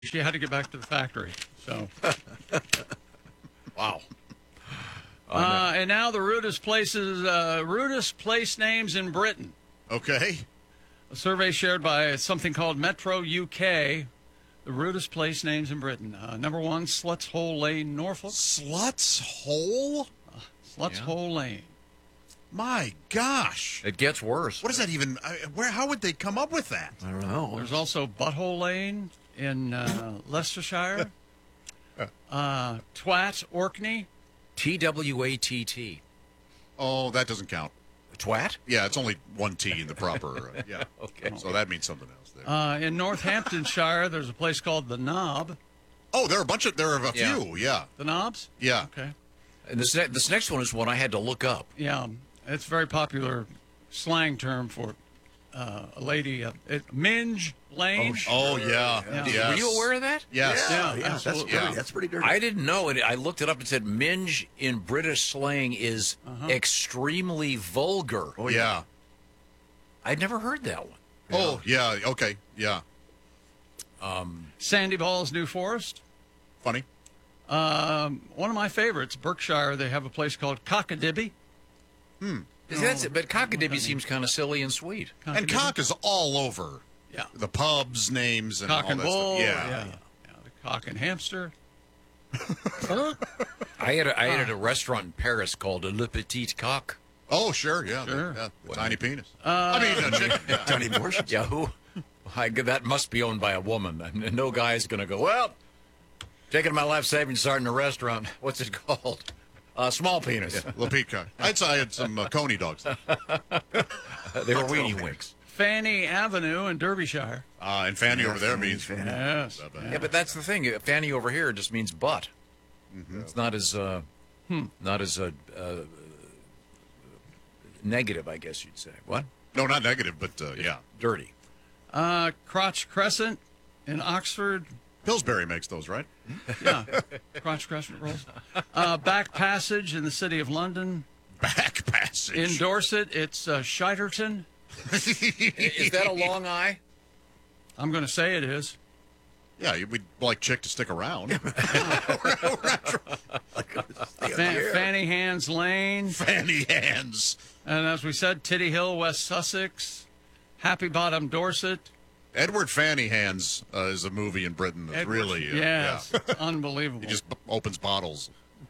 she had to get back to the factory. So, Wow. and now the rudest place names in Britain. Okay. A survey shared by something called Metro UK. The rudest place names in Britain. Number 1, Sluts Hole Lane, Norfolk. Sluts Hole? Sluts Hole Lane. My gosh. It gets worse. What is that even? How would they come up with that? I don't know. There's also Butthole Lane in Leicestershire. Twat, Orkney. TWATT. Oh, that doesn't count. Twat? Yeah, it's only one T in the proper. Yeah. Okay. So that means something else there. In Northamptonshire, there's a place called The Knob. Oh, there are a Yeah. few. Yeah. The Knobs? Yeah. Okay. And this next one is one I had to look up. Yeah, it's a very popular slang term for a lady. Minge Lane. Oh, yeah. Yeah. Yes. Were you aware of that? Yes. Yeah, That's absolutely. dirty. That's pretty dirty. I didn't know it. I looked it up and said minge in British slang is extremely vulgar. Oh, yeah. I'd never heard that one. Oh, yeah. Okay. Yeah. Sandy Balls, New Forest. Funny. One of my favorites, Berkshire, they have a place called Cockadibby. That's it. But cockadibby seems kind of silly and sweet. And cock is all over. Yeah. The pubs names and Cock all and that Bull. stuff. Yeah, the Cock and Hamster. I had a restaurant in Paris called Le Petit Coq. Oh, sure. Yeah. Sure. Yeah. The tiny penis. Chicken. Tiny Morse. Yeah, that must be owned by a woman. And no guy's going to go, well, taking my life savings starting a restaurant. What's it called? Small penis. Little peacock. I had some Coney dogs. They were weenie winks. Fanny Avenue in Derbyshire. And Fanny over there means. Fanny. Yes. Yeah, but that's the thing. Fanny over here just means butt. It's not as negative, I guess you'd say. What? No, not negative, but yeah. Dirty. Crotch Crescent in Oxford. Pillsbury makes those, right? Yeah, Crotch Crescent rolls. Back Passage in the City of London. Back passage. In Dorset, it's Shiderton. Is that a long eye? I'm going to say it is. Yeah, we'd like Chick to stick around. Fanny Hands Lane. Fanny hands. And as we said, Titty Hill, West Sussex. Happy Bottom, Dorset. Edward Fanny Hands is a movie in Britain that's really. Yes, Yeah. unbelievable. He just opens bottles.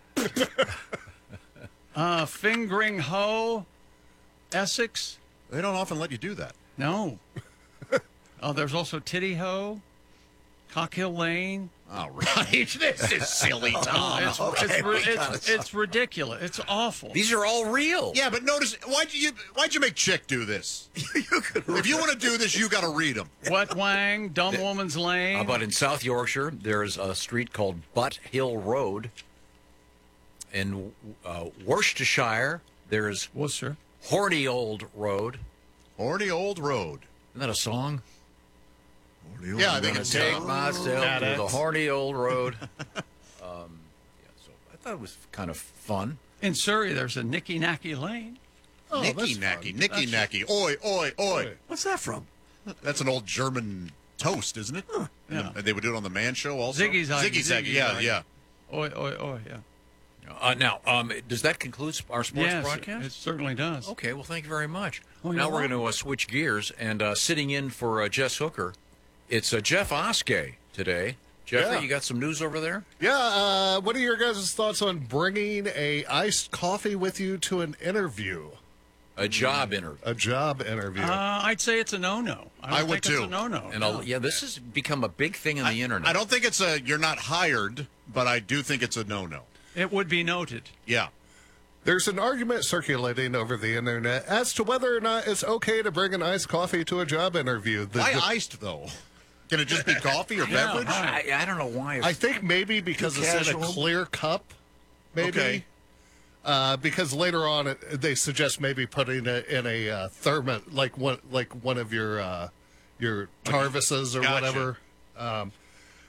Fingering Hoe, Essex. They don't often let you do that. No. There's also Titty Hoe, Cockhill Lane. All right. This is silly, Tom. It's ridiculous. It's awful. These are all real. Yeah, but notice, why'd you make Chick do this? If you want to do this, you got to read them. Wet Wang, Dumb Woman's Lane. How about in South Yorkshire, there's a street called Butt Hill Road. In Worcestershire, there's Worcester. Horny Old Road. Horny Old Road. Isn't that a song? Yeah, I think it's Take myself to the horny old road. So I thought it was kind of fun. In Surrey, there's a Nicky Nacky Lane. Nicky Nacky. Oi, oi, oi. What's that from? That's an old German toast, isn't it? Yeah. And they would do it on the Man Show also. Ziggy Zaggy. Ziggy. Yeah. Oi, oi, oi, yeah. Now, does that conclude our sports Yes, broadcast? it certainly does. Okay, well, thank you very much. Oh, now you're we're going to switch gears, and sitting in for Jess Hooker, it's Jeff Oskey today. Jeffrey, Yeah. you got some news over there? Yeah, what are your guys' thoughts on bringing a iced coffee with you to an interview? A job interview. A job interview. I'd say it's a no-no. I would, think too. It's a no-no. And this has become a big thing on the internet. I don't think it's you're not hired, but I do think it's a no-no. It would be noted. Yeah. There's an argument circulating over the internet as to whether or not it's okay to bring an iced coffee to a job interview. Why iced, though? Can it just be coffee or beverage? I don't know why. I think maybe because it's in a casual. clear cup, maybe. Okay. Because later on, they suggest maybe putting it in a thermos, like one of your Tarvises or Gotcha. whatever.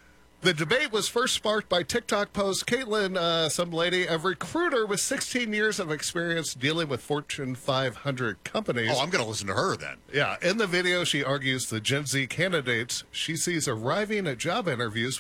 The debate was first sparked by TikTok post Caitlin, some lady, a recruiter with 16 years of experience dealing with Fortune 500 companies. Oh, I'm going to listen to her then. Yeah, in the video, she argues the Gen Z candidates she sees arriving at job interviews